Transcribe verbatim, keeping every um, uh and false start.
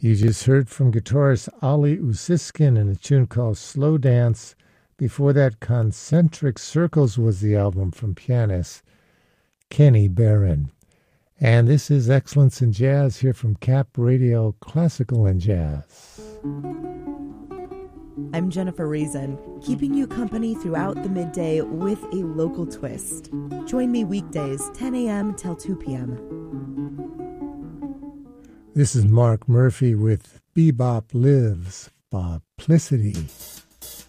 You just heard from guitarist Ali Usiskin in a tune called Slow Dance. Before that, Concentric Circles was the album from pianist Kenny Barron. And this is Excellence in Jazz here from Cap Radio Classical and Jazz. I'm Jennifer Reason, keeping you company throughout the midday with a local twist. Join me weekdays, ten a.m. till two p.m. This is Mark Murphy with Bebop Lives, Boplicity.